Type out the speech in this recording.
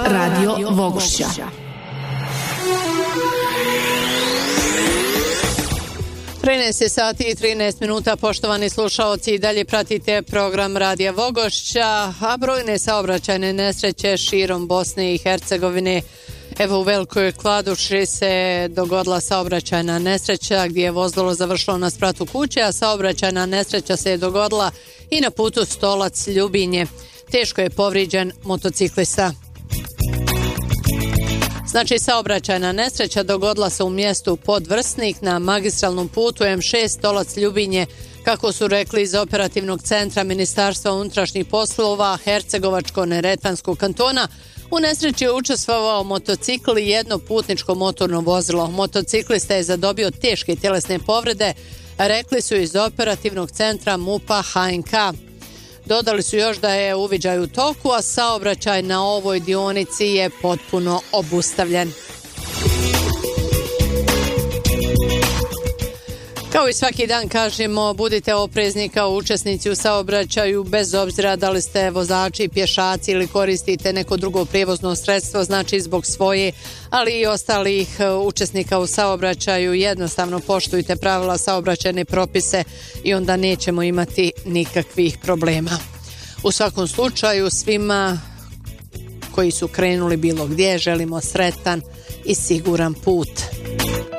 Radio Vogošća. Trinaest sati i 13 minuta, poštovani slušaoci, i dalje pratite program Radija Vogošća, a brojne saobraćajne nesreće širom Bosne i Hercegovine. Evo, u Velikoj Kladuši se dogodila saobraćajna nesreća gdje je vozilo završilo na spratu kuće, a saobraćajna nesreća se je dogodila i na putu Stolac-Ljubinje. Teško je povrijeđen motociklista. Znači, saobraćajna nesreća dogodila se u mjestu Podvrsnik na magistralnom putu M6 Stolac-Ljubinje, kako su rekli iz operativnog centra Ministarstva unutrašnjih poslova Hercegovačko-neretvanskog kantona. U nesreći je učestvovao motocikl i jedno putničko motorno vozilo. Motociklista je zadobio teške tjelesne povrede, rekli su iz operativnog centra MUP-a HNK. Dodali su još da je uviđaj u toku, a saobraćaj na ovoj dionici je potpuno obustavljen. Kao i svaki dan kažemo, budite oprezni kao učesnici u saobraćaju, bez obzira da li ste vozači, pješaci ili koristite neko drugo prijevozno sredstvo, znači zbog svoje, ali i ostalih učesnika u saobraćaju. Jednostavno poštujte pravila, saobraćajne propise i onda nećemo imati nikakvih problema. U svakom slučaju, svima koji su krenuli bilo gdje želimo sretan i siguran put.